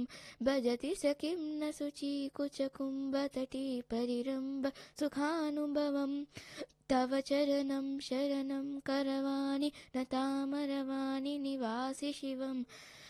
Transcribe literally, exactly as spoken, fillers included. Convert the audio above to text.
भजति स किं न शुचीकुचकुम्भतटी परिरम्भ सुखानुभवम् तव चरणं शरणं करवाणि न तामरवाणि निवासि शिवम्